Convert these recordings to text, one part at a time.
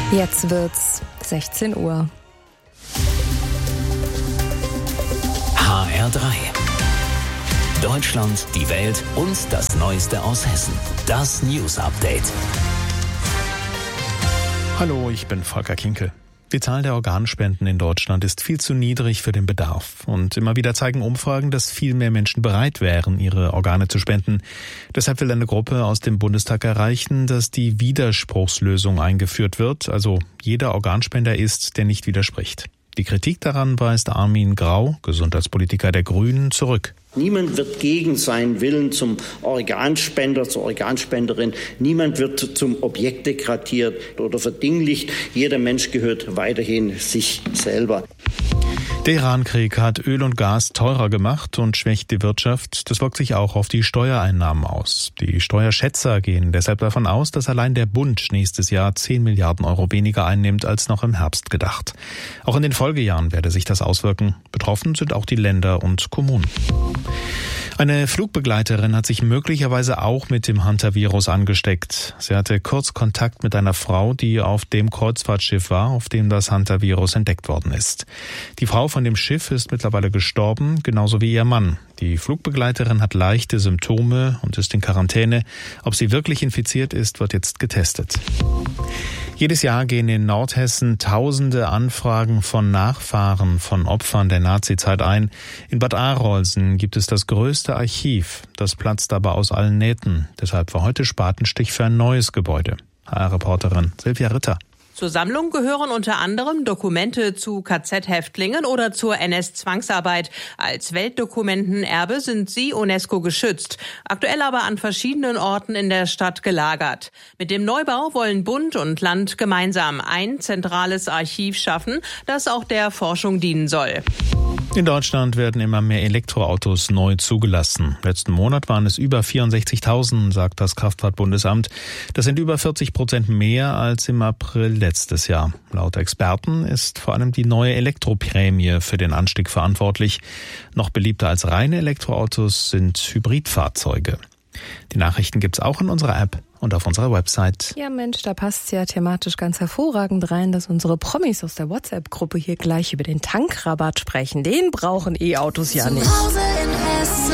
Jetzt wird's 16 Uhr. HR3. Deutschland, die Welt und das Neueste aus Hessen. Das News Update. Hallo, ich bin Volker Kinkel. Die Zahl der Organspenden in Deutschland ist viel zu niedrig für den Bedarf. Und immer wieder zeigen Umfragen, dass viel mehr Menschen bereit wären, ihre Organe zu spenden. Deshalb will eine Gruppe aus dem Bundestag erreichen, dass die Widerspruchslösung eingeführt wird, also jeder Organspender ist, der nicht widerspricht. Die Kritik daran weist Armin Grau, Gesundheitspolitiker der Grünen, zurück. Niemand wird gegen seinen Willen zum Organspender, zur Organspenderin, niemand wird zum Objekt degradiert oder verdinglicht. Jeder Mensch gehört weiterhin sich selber. Der Iran-Krieg hat Öl und Gas teurer gemacht und schwächt die Wirtschaft. Das wirkt sich auch auf die Steuereinnahmen aus. Die Steuerschätzer gehen deshalb davon aus, dass allein der Bund nächstes Jahr 10 Milliarden Euro weniger einnimmt als noch im Herbst gedacht. Auch in den Folgejahren werde sich das auswirken. Betroffen sind auch die Länder und Kommunen. Eine Flugbegleiterin hat sich möglicherweise auch mit dem Hunter-Virus angesteckt. Sie hatte kurz Kontakt mit einer Frau, die auf dem Kreuzfahrtschiff war, auf dem das Hunter-Virus entdeckt worden ist. Die Frau von dem Schiff ist mittlerweile gestorben, genauso wie ihr Mann. Die Flugbegleiterin hat leichte Symptome und ist in Quarantäne. Ob sie wirklich infiziert ist, wird jetzt getestet. Jedes Jahr gehen in Nordhessen tausende Anfragen von Nachfahren von Opfern der Nazizeit ein. In Bad Arolsen gibt es das größte Archiv. Das platzt aber aus allen Nähten. Deshalb war heute Spatenstich für ein neues Gebäude. HR-Reporterin Silvia Ritter. Zur Sammlung gehören unter anderem Dokumente zu KZ-Häftlingen oder zur NS-Zwangsarbeit. Als Weltdokumentenerbe sind sie UNESCO geschützt, aktuell aber an verschiedenen Orten in der Stadt gelagert. Mit dem Neubau wollen Bund und Land gemeinsam ein zentrales Archiv schaffen, das auch der Forschung dienen soll. In Deutschland werden immer mehr Elektroautos neu zugelassen. Letzten Monat waren es über 64.000, sagt das Kraftfahrtbundesamt. Das sind über 40% mehr als im April letztes Jahr. Laut Experten ist vor allem die neue Elektroprämie für den Anstieg verantwortlich. Noch beliebter als reine Elektroautos sind Hybridfahrzeuge. Die Nachrichten gibt's auch in unserer App und auf unserer Website. Ja Mensch, da passt ja thematisch ganz hervorragend rein, dass unsere Promis aus der WhatsApp-Gruppe hier gleich über den Tankrabatt sprechen. Den brauchen E-Autos ja nicht. Zu Hause in Hessen.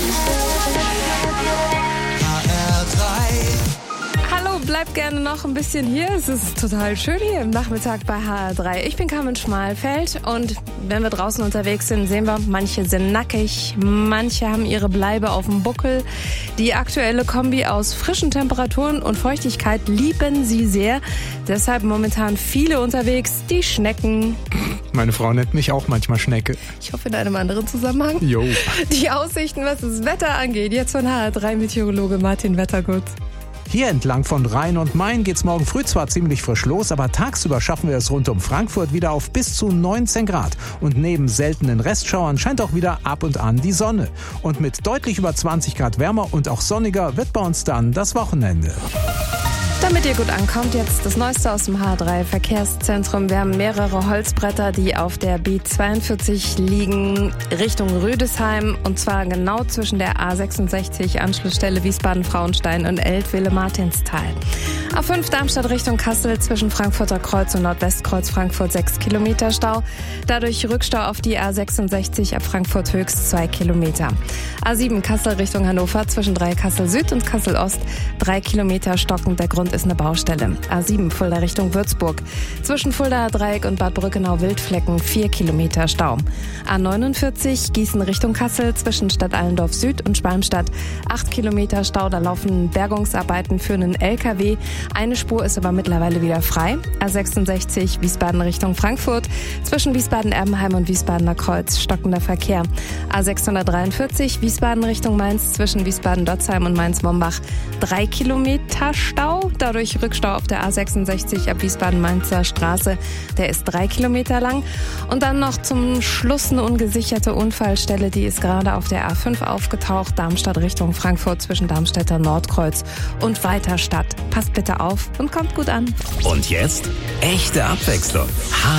Hallo, bleibt gerne noch ein bisschen hier. Es ist total schön hier im Nachmittag bei HR3. Ich bin Carmen Schmalfeld und wenn wir draußen unterwegs sind, sehen wir, manche sind nackig, manche haben ihre Bleibe auf dem Buckel. Die aktuelle Kombi aus frischen Temperaturen und Feuchtigkeit lieben sie sehr. Deshalb momentan viele unterwegs, die Schnecken. Meine Frau nennt mich auch manchmal Schnecke. Ich hoffe in einem anderen Zusammenhang. Jo. Die Aussichten, was das Wetter angeht, jetzt von HR3-Meteorologe Martin Wettergut. Hier entlang von Rhein und Main geht's morgen früh zwar ziemlich frisch los, aber tagsüber schaffen wir es rund um Frankfurt wieder auf bis zu 19 Grad. Und neben seltenen Restschauern scheint auch wieder ab und an die Sonne. Und mit deutlich über 20 Grad wärmer und auch sonniger wird bei uns dann das Wochenende. Damit ihr gut ankommt, jetzt das Neueste aus dem H3-Verkehrszentrum. Wir haben mehrere Holzbretter, die auf der B42 liegen, Richtung Rüdesheim. Und zwar genau zwischen der A66, Anschlussstelle Wiesbaden-Frauenstein und Eltville-Martinsthal. A5 Darmstadt Richtung Kassel zwischen Frankfurter Kreuz und Nordwestkreuz Frankfurt 6 Kilometer Stau. Dadurch Rückstau auf die A66 ab Frankfurt Höchst 2 Kilometer. A7 Kassel Richtung Hannover zwischen Kassel Süd und Kassel Ost 3 Kilometer stockend. Der Grund ist eine Baustelle. A7 Fulda Richtung Würzburg. Zwischen Fuldaer Dreieck und Bad Brückenau-Wildflecken 4 Kilometer Stau. A49 Gießen Richtung Kassel zwischen Stadt Allendorf Süd und Schwalmstadt 8 Kilometer Stau. Da laufen Bergungsarbeiten für einen LKW. Eine Spur ist aber mittlerweile wieder frei. A66 Wiesbaden Richtung Frankfurt. Zwischen Wiesbaden-Erbenheim und Wiesbadener Kreuz stockender Verkehr. A643 Wiesbaden Richtung Mainz zwischen Wiesbaden-Dotzheim und Mainz-Mombach 3 Kilometer Stau. Dadurch Rückstau auf der A66 ab Wiesbaden-Mainzer Straße. Der ist 3 Kilometer lang. Und dann noch zum Schluss eine ungesicherte Unfallstelle. Die ist gerade auf der A5 aufgetaucht. Darmstadt Richtung Frankfurt zwischen Darmstädter Nordkreuz und Weiterstadt. Passt bitte auf und kommt gut an. Und jetzt echte Abwechslung.